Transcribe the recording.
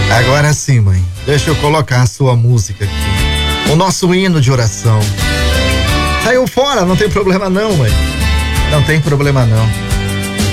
Agora sim, mãe. Deixa eu colocar a sua música aqui. O nosso hino de oração. Saiu fora, não tem problema não, mãe. Não tem problema não.